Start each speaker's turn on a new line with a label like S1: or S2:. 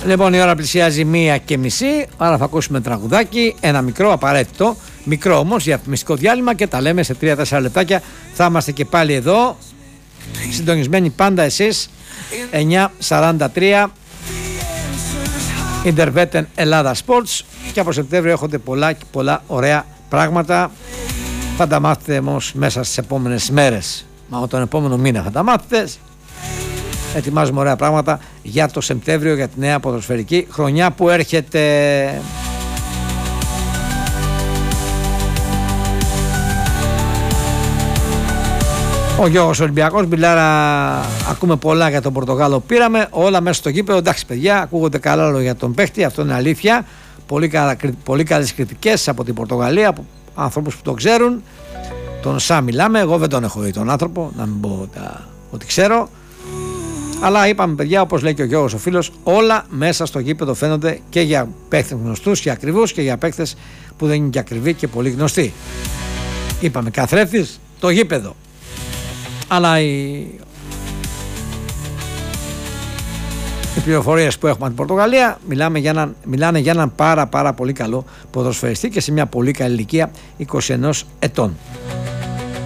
S1: Λοιπόν, η ώρα πλησιάζει 1:30, άρα θα ακούσουμε τραγουδάκι, ένα μικρό απαραίτητο, μικρό όμως, διαφημιστικό διάλειμμα και τα λέμε σε 3-4 λεπτάκια. Θα είμαστε και πάλι εδώ, συντονισμένοι πάντα εσείς, 9:43, Interveten Ελλάδα Sports, και από Σεπτέμβριο έχονται πολλά ωραία πράγματα. Θα τα μάθετε όμως μέσα στις επόμενες μέρες, μα τον επόμενο μήνα θα τα μάθετε. Ετοιμάζουμε ωραία πράγματα για το Σεπτέμβριο, για τη νέα ποδοσφαιρική χρονιά που έρχεται. Ο Γιώργος Ολυμπιακός, Μπιλάρα, ακούμε πολλά για τον Πορτογάλο. Πήραμε όλα μέσα στο γήπεδο. Εντάξει, παιδιά, ακούγονται καλά λόγια για τον παίχτη, αυτό είναι αλήθεια. Πολύ καλές κριτικές από την Πορτογαλία, από άνθρωπους που το ξέρουν. Τον Σα μιλάμε, εγώ δεν τον έχω δει τον άνθρωπο, να μην πω ότι ξέρω. Αλλά είπαμε, παιδιά, όπως λέει και ο Γιώργος ο φίλος, όλα μέσα στο γήπεδο φαίνονται, και για παίκτες γνωστούς και ακριβούς και για παίκτες που δεν είναι και ακριβοί και πολύ γνωστοί. Είπαμε, καθρέφτης το γήπεδο. Αλλά οι πληροφορίες που έχουμε από την Πορτογαλία μιλάνε για έναν πάρα πολύ καλό ποδοσφαιριστή και σε μια πολύ καλή ηλικία, 21 ετών.